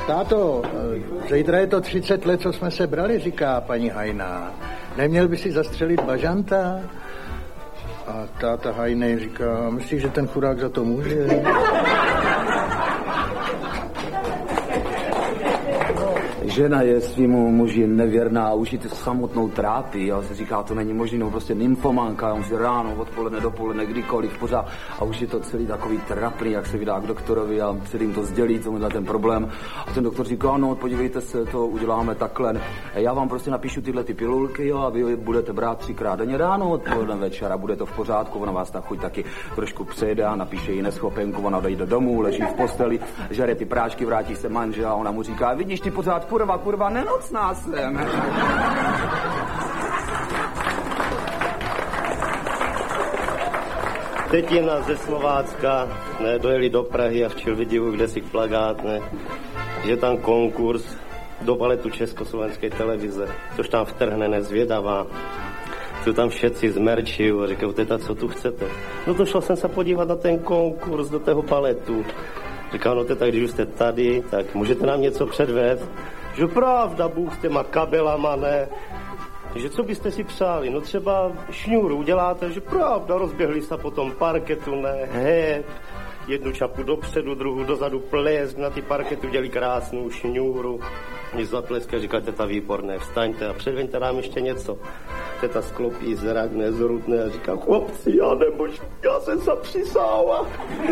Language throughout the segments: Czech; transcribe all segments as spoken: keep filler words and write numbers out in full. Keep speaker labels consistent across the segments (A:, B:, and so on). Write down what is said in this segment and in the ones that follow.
A: Táto, zítra je to třicet let, co jsme se brali, říká paní Hajná. Neměl by si zastřelit bažanta? A táta Hajnej říká, myslíš, že ten chudák za to může?
B: Žena je svýmu muži nevěrná a už ji to samotnou trápí. A se říká, to není možný, no prostě nymfománka, on si ráno, odpoledne, dopoledne, kdykoliv, pořád. A už je to celý takový trapný, jak se vydá k doktorovi a celým to sdělí, co mu dá ten problém. A ten doktor říká, no podívejte se, to uděláme takhle. Já vám prostě napíšu tyhle ty pilulky, jo, a vy budete brát třikrát denně ráno, odpoledne, večer a bude to v pořádku. Ona vás ta chuť taky trošku přejde a napíše jí neschopenku, ona odejde domů, leží v posteli, žere ty prášky, vrátí se manžel a ona mu říká, vidíš ty pořád kurva, kurva, nenocná jsem.
C: Tetina ze Slovácka, ne, dojeli do Prahy a včil vidivu, kde si plagát, ne, že tam konkurs do baletu Československé televize, což tam vtrhne, nezvědavá. Jsou tam všetci z merčiu a říkají, teta, co tu chcete? No to šel jsem se podívat na ten konkurs do toho baletu. Říkal, no teta, když už jste tady, tak můžete nám něco předvést? Že pravda, Bůh s těma kabelama, ne? Že co byste si přáli? No třeba šňůru uděláte, že pravda, rozběhli se po tom parketu, ne? Hep, jednu čapu dopředu, druhou dozadu plesk, na ty parketu dělí krásnou šňůru. Mě zatleská, říká, teta, výborné, vstaňte a předveňte nám ještě něco. Teta sklopí zrak, nezrutné a říká, chlapci, já nebož, já jsem se přisála.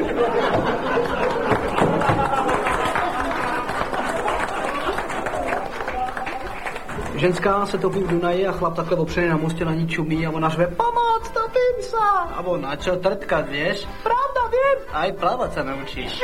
D: Ženská se topí v Dunaji a chlap takhle opřený na mostě na ní čumí a ona řve, pomoc, topím se. A on, na čo trtkat, víš? Pravda, vím. Aj plavat se naučíš.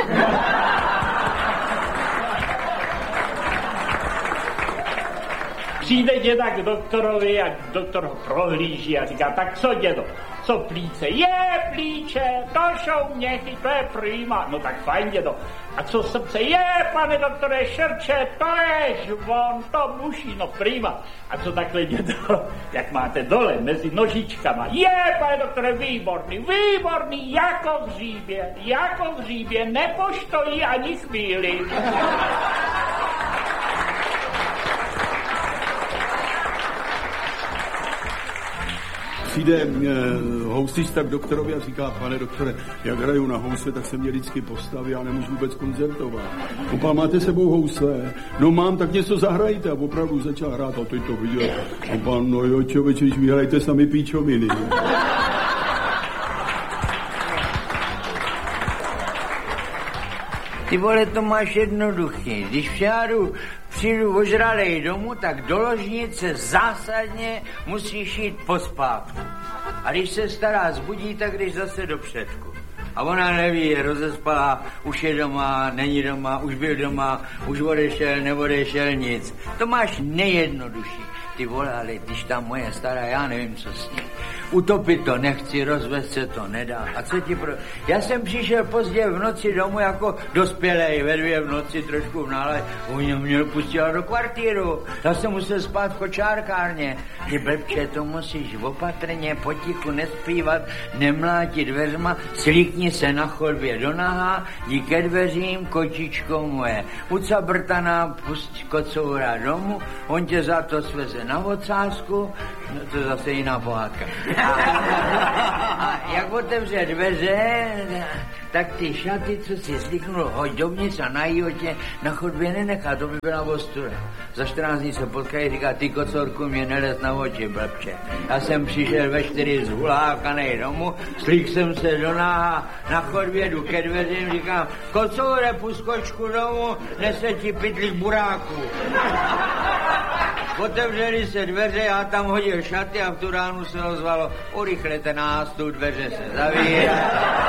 E: Přijde děda k doktorovi a doktor ho prohlíží a říká, tak co dědo, co plíce? Je plíče, to jsou měchy, to je prýma. No tak fajn dědo. A co srdce? Je, pane doktore, šrče, to je žvon, to muší, no prýma. A co takhle dědo, jak máte dole mezi nožičkama? Je, pane doktore, výborný, výborný, jako v hříbě, jako v hříbě, nepoštojí ani chvíli.
F: Přijde e, houslista k doktorovi a říká, pane doktore, jak hraju na housle, tak se mě vždycky postaví, já nemůžu vůbec koncertovat. Opa, máte sebou housle? No mám, tak něco zahrajte. A opravdu začal hrát a teď to viděl. Opa, no jo, čověče, když vyhrajte sami píčoviny.
G: Ty vole, to máš jednoduchý. Když přijdu, přijdu ožralej domů, tak do ložnice zásadně musíš jít pospátku. A když se stará zbudí, tak jdeš zase do předku. A ona neví, je rozespalá, už je doma, není doma, už byl doma, už odešel, neodešel, nic. To máš nejjednodušší. Ty vole, ale když ta moje stará, já nevím, co s ní. Utopit to nechci, rozvést se to nedá. A co ti pro... Já jsem přišel pozdě v noci domů jako dospělej, ve dvě v noci trošku v nálad. Oni mě pustila do kvartíru. Já jsem musel spát v kočárkárně. Ty blbče, to musíš opatrně, potichu nespívat, nemlátit dveřma, slíkni se na chodbě do naha, jdi ke dveřím, kočičko moje. Ucabrtaná, pust kocoura domů, on tě za to sveze na ocásku, no to je zase jiná pohádka. A jak otevře dveře, tak ty šaty, co si slíknul, hoď dovnitř a nají ho tě na chodbě nenechá, to by byla ostuda. Za čtrnáct dní se potkají, říká, ty kocorku, mě nelez na oči, blbče. Já jsem přišel ve čtyři zhulákanej domů, slík jsem se do náha, na chodbě jdu ke dveřím, říkám, kocoure, pust kočku domů, nese ti pytlík buráků. Otevřeli se dveře, já tam hodil šaty a v tu ránu se ozvalo, urychlete nás, tu dveře se zavírají.